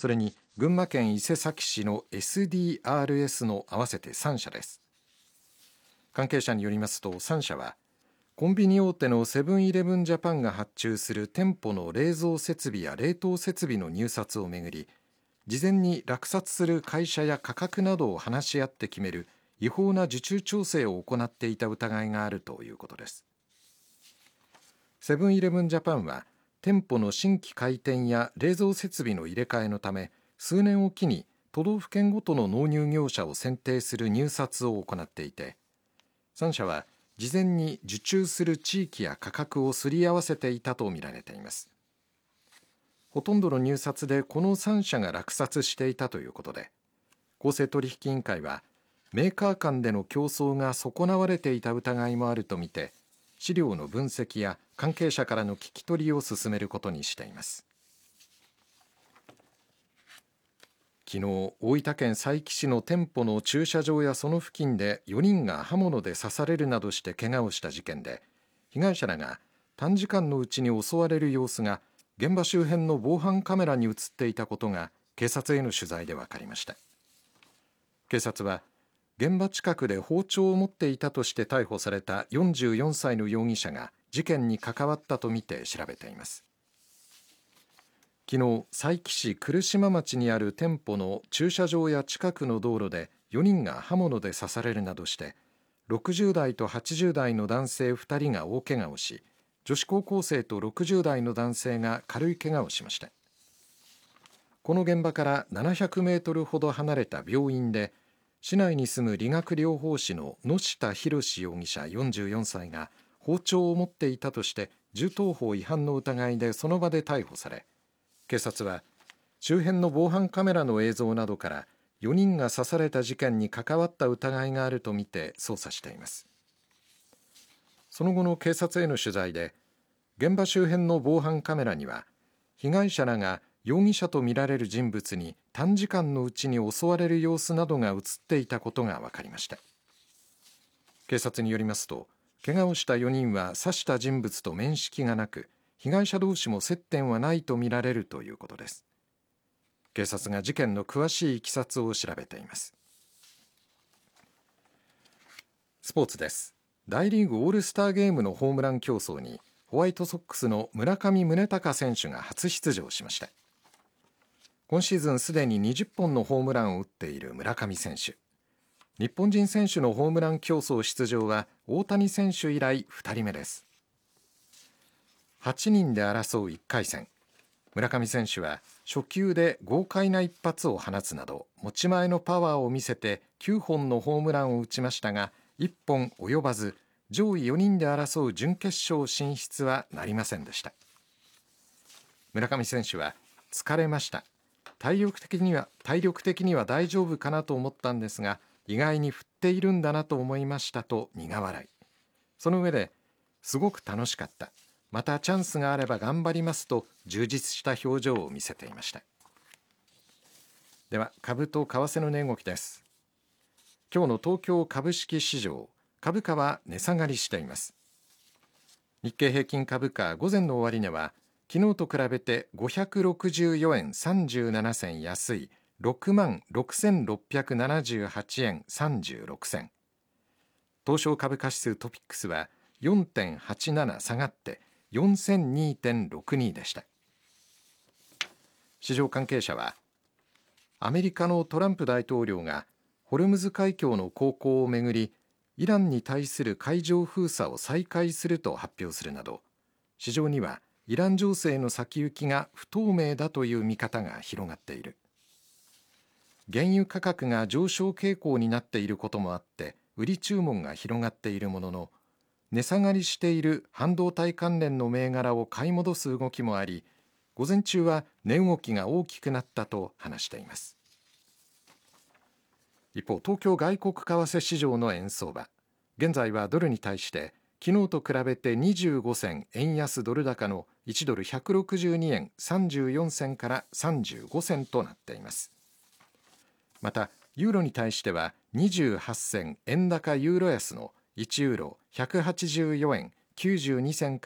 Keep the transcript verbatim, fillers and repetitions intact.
それに群馬県伊勢崎市の エスディーアールエス の合わせてさんしゃです。関係者によりますと、さんしゃはコンビニ大手のセブンイレブンジャパンが発注する店舗の冷蔵設備や冷凍設備の入札をめぐり、事前に落札する会社や価格などを話し合って決める違法な受注調整を行っていた疑いがあるということです。セブンイレブンジャパンは店舗の新規開店や冷蔵設備の入れ替えのため、数年おきに都道府県ごとの納入業者を選定する入札を行っていて、さんしゃは事前に受注する地域や価格をすり合わせていたとみられています。ほとんどの入札でこのさんしゃが落札していたということで、公正取引委員会はメーカー間での競争が損なわれていた疑いもあるとみて、資料の分析や関係者からの聞き取りを進めることにしています。昨日、大分県佐伯市の店舗の駐車場やその付近でよにんが刃物で刺されるなどして怪我をした事件で、被害者らが短時間のうちに襲われる様子が現場周辺の防犯カメラに映っていたことが警察への取材で分かりました。警察は現場近くで包丁を持っていたとして逮捕されたよんじゅうよんさいの容疑者が事件に関わったとみて調べています。昨日、佐伯市来島町にある店舗の駐車場や近くの道路でよにんが刃物で刺されるなどして、ろくじゅうだいとはちじゅうだいの男性ふたりが大怪我をし、女子高校生とろくじゅうだいの男性が軽い怪我をしました。この現場からななひゃくメートルほど離れた病院で、市内に住む理学療法士の野下博容疑者よんじゅうよんさいが包丁を持っていたとして銃刀法違反の疑いでその場で逮捕され、警察は周辺の防犯カメラの映像などからよにんが刺された事件に関わった疑いがあるとみて捜査しています。その後の警察への取材で、現場周辺の防犯カメラには被害者らが容疑者とみられる人物に短時間のうちに襲われる様子などが映っていたことが分かりました。警察によりますと、怪我をしたよにんは刺した人物と面識がなく、被害者同士も接点はないとみられるということです。警察が事件の詳しいいきさつを調べています。スポーツです。大リーグオールスターゲームのホームラン競争にホワイトソックスの村上宗隆選手が初出場しました。今シーズンすでににじゅっぽんのホームランを打っている村上選手。日本人選手のホームラン競争出場は大谷選手以来ふたりめです。はちにんで争ういっかい戦、村上選手は初球で豪快な一発を放つなど持ち前のパワーを見せてきゅうほんのホームランを打ちましたが、いっぽん及ばず上位よにんで争う準決勝進出はなりませんでした。村上選手は疲れました、体力的には体力的には大丈夫かなと思ったんですが、意外に振っているんだなと思いましたと苦笑い。その上で、すごく楽しかった、またチャンスがあれば頑張りますと充実した表情を見せていました。では株と為替の値動きです。今日の東京株式市場、株価は値下がりしています。日経平均株価午前の終値は昨日と比べてごひゃくろくじゅうよえんさんじゅうななせん安い ろくまんろくせんろっぴゃくななじゅうはちえんさんじゅうろくせん。東証株価指数トピックスは よんてんはちなな 下がってよんせんにてんろくに でした。市場関係者は、アメリカのトランプ大統領がホルムズ海峡の航行をめぐりイランに対する海上封鎖を再開すると発表するなど、市場にはイラン情勢の先行きが不透明だという見方が広がっている。原油価格が上昇傾向になっていることもあって売り注文が広がっているものの、値下がりしている半導体関連の銘柄を買い戻す動きもあり、午前中は値動きが大きくなったと話しています。一方、東京外国為替市場の円相場、現在はドルに対して昨日と比べてにじゅうごせん円安ドル高のいちドルひゃくろくじゅうにえんさんじゅうよんせんからさんじゅうごせんとなっています。またユーロに対してはにじゅうはっせん円高ユーロ安のいちユーロひゃくはちじゅうよえんきゅうじゅうにせんから